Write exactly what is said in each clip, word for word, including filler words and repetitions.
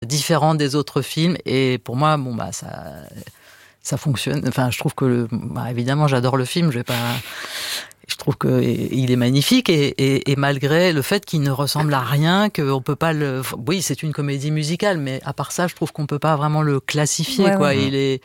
différente des autres films. Et pour moi, bon bah ça, ça fonctionne. Enfin, je trouve que le, bah, évidemment, j'adore le film. Je vais pas. Je trouve que il est magnifique et, et, et malgré le fait qu'il ne ressemble à rien, qu'on peut pas le. Oui, c'est une comédie musicale, mais à part ça, je trouve qu'on peut pas vraiment le classifier. Ouais, quoi, ouais. Il est.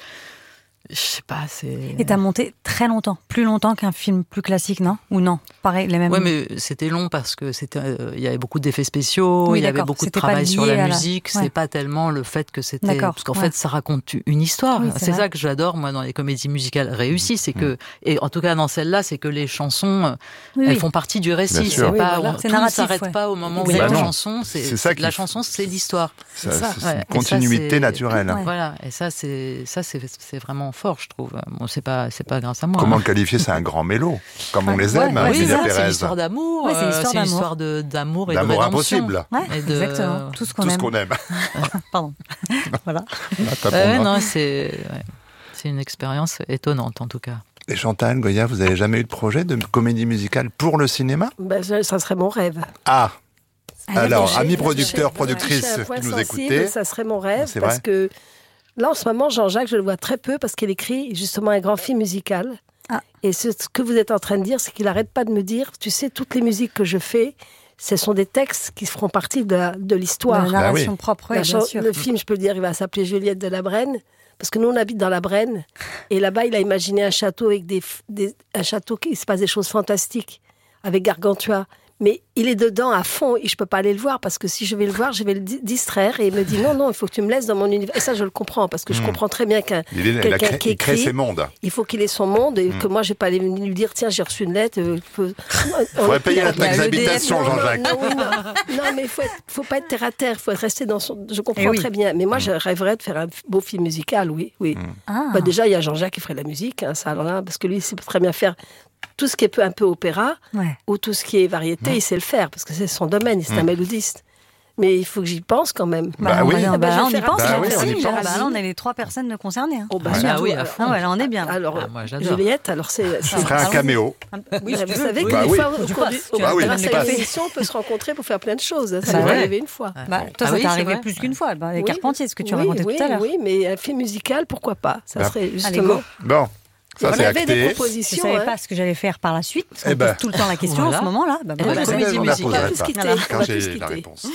Je sais pas, c'est... Et t'as monté très longtemps, plus longtemps qu'un film plus classique, non ? Ou non ? Pareil, les mêmes... Ouais, mais c'était long parce que c'était, euh, il y avait beaucoup d'effets spéciaux, oui, il y avait beaucoup c'était de travail sur la, la... musique, ouais. c'est pas tellement le fait que c'était... D'accord. Parce qu'en ouais. fait, ça raconte une histoire. Oui, c'est c'est ça que j'adore, moi, dans les comédies musicales réussies, c'est que... Et en tout cas, dans celle-là, c'est que les chansons, oui, elles oui. font partie du récit. C'est oui, pas... voilà. On, c'est tout narratif, ne s'arrête ouais. pas au moment où Exactement. il y a une bah chanson. C'est, c'est ça la qui... chanson, c'est l'histoire. Ça, c'est ça. C'est ouais. une continuité ça, c'est... naturelle. Ouais. Voilà. Et ça, c'est, ça c'est, c'est vraiment fort, je trouve. Bon, c'est pas, c'est pas grâce à moi. Comment hein. le qualifier ? C'est un grand mélo, comme on les aime, ouais, Emilia oui, ça, Pérez. C'est l'histoire d'amour. Ouais, c'est l'histoire c'est d'amour. l'histoire de, d'amour et d'amour de rédemption. Impossible. Ouais, et de... Exactement. Tout ce qu'on Tout aime. ce qu'on aime. Pardon. Voilà. Là, ouais, non, c'est, ouais. c'est une expérience étonnante, en tout cas. Et Chantal, Goya, vous n'avez jamais eu de projet de comédie musicale pour le cinéma ? Ben, ça serait mon rêve. Ah Alors, j'ai, amis producteurs, j'ai, productrices j'ai qui nous sensible, écoutez. Ça serait mon rêve, c'est parce vrai que là, en ce moment, Jean-Jacques, je le vois très peu, parce qu'il écrit justement un grand film musical. Ah. Et ce que vous êtes en train de dire, c'est qu'il n'arrête pas de me dire, tu sais, toutes les musiques que je fais, ce sont des textes qui feront partie de, la, de l'histoire. De la narration bah oui. propre, oui, la bien cha- sûr. Le film, je peux le dire, il va s'appeler Juliette de la Brenne, parce que nous, on habite dans la Brenne, et là-bas, il a imaginé un château avec des, des un château qui se passe des choses fantastiques, avec Gargantua. Mais il est dedans à fond et je peux pas aller le voir parce que si je vais le voir, je vais le di- distraire et il me dit non, non, il faut que tu me laisses dans mon univers. Et ça, je le comprends parce que je mmh. comprends très bien qu'un il est, quelqu'un crée, qui il crée écrit, ses mondes. il faut qu'il ait son monde et mmh. que moi, je vais pas aller lui dire tiens, j'ai reçu une lettre. Il faut... faudrait payer la taxe le d'habitation, non, Jean-Jacques. Non, non, non, non, mais il faut, être, faut pas être terre à terre, il faut rester dans son. Je comprends oui. très bien. Mais moi, je rêverais de faire un beau film musical, oui, oui. mmh. Ah. Bah, déjà, il y a Jean-Jacques qui ferait de la musique, hein, ça, alors là, parce que lui, il sait très bien faire tout ce qui est peu, un peu opéra, ouais. ou tout ce qui est variété, mmh. il sait le faire, parce que c'est son domaine, c'est mmh. un mélodiste. Mais il faut que j'y pense quand même. Bah, bah oui. bah, bah, bah, on y faire pense, bah, là, oui, aussi. on y Bah, pense. là, on est les trois personnes concernées. Hein. Oh, bah, Ouais. surtout, Ah oui, à alors, fond. Ah ouais, là, on est bien. Alors, Ah, moi, j'adore. Juliette, alors c'est... Ce serait un caméo. Oui, vous savez que Bah des oui. fois, au Tu cours passes, du- tu Bah au- oui, grâce tu à passes. une émission, on peut se rencontrer pour faire plein de choses. Ça Bah m'est ouais. arrivé une fois. Bah, toi, Ah ça oui, t'est c'est arrivé vrai. plus qu'une fois. Bah, les Oui. Carpentiers, ce que tu Oui, racontais oui, tout à l'heure. Oui, mais un film musical, pourquoi pas ? Ça Bah. serait Allez, justement... go. Bon, ça On c'est avait des acté. Je propositions. savais hein. pas ce que j'allais faire par la suite, parce qu'on Eh ben. pose tout le temps la question Voilà. en ce moment-là. Bah, Eh bah, ben, bah, comédie on la musicale. poserait On va tous pas. quitter. Voilà. On Quand va j'ai tous la quitter. réponse.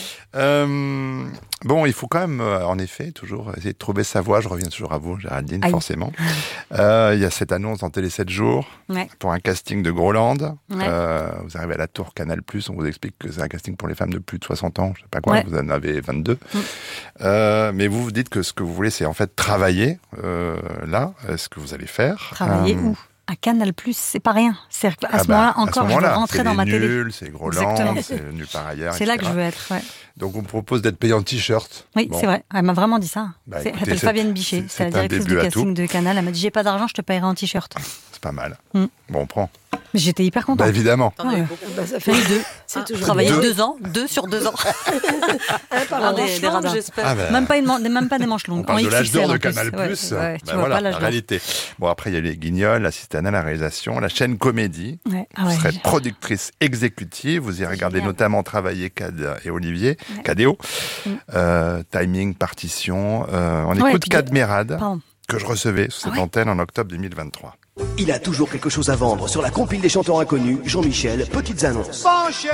Euh, bon, il faut quand même, euh, en effet, toujours essayer de trouver sa voie. Je reviens toujours à vous, Géraldine, Aïe. forcément. Euh, Il y a cette annonce dans Télé sept jours Ouais. pour un casting de Groland. Ouais. Euh, vous arrivez à la tour Canal plus, on vous explique que c'est un casting pour les femmes de plus de soixante ans. Je sais pas quoi, Ouais. vous en avez vingt-deux. Mm. Euh, mais vous vous dites que ce que vous voulez, c'est en fait travailler euh, là. Ce que vous allez faire. Travailler Euh, où ? À Canal plus, c'est pas rien. C'est à ah ce bah, moment-là, à ce encore, je veux moment-là, rentrer c'est dans les ma télé. nuls, c'est Groland, Exactement. c'est Nul par ailleurs. C'est là et que cetera. je veux être. Ouais. Donc on me propose d'être payé en t-shirt. Oui, Bon. c'est vrai. Elle m'a vraiment dit ça. Bah, c'est, elle écoutez, s'appelle c'est- Fabienne Bichet. c'est- C'est la c'est un directrice début du à tout. casting de Canal. Elle m'a dit j'ai pas d'argent, je te paierai en t-shirt. C'est pas mal. Mm. Bon, on prend. Mais j'étais hyper Bah contente. évidemment. T'en as eu Ouais. beaucoup. Bah, ça fait deux. C'est toujours Travailler bien. deux ans, deux sur deux ans. Un par Ah, an. des- Manche des longue, radars. j'espère. Ah bah, même, pas une, man- même pas des manches longues. on parle en de l'âge X X L d'or de en plus. Canal+. Ouais, plus. ouais, tu Bah vois voilà, pas l'âge la d'or. réalité. Bon, après, il y a les Guignols, l'assistante à la réalisation, la chaîne Comédie. Ouais. Ah Vous ouais, serez j'ai- productrice exécutive. Vous y regardez Génial. notamment travailler Cad et Olivier, Ouais. Cadéo. Mm. Euh, timing, partition. Euh, on Ouais, écoute puis- Cad Merad, Pardon. que je recevais sur cette Ah ouais antenne en octobre deux mille vingt-trois. Il a toujours quelque chose à vendre sur la compile des chanteurs inconnus, Jean-Michel, petites annonces. Penchez